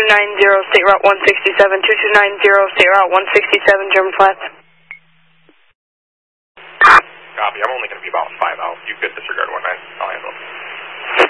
2290 State Route 167, 2290 State Route 167, German Flats. Copy, I'm only going to be about 5 out. You could disregard 19, I'll handle it.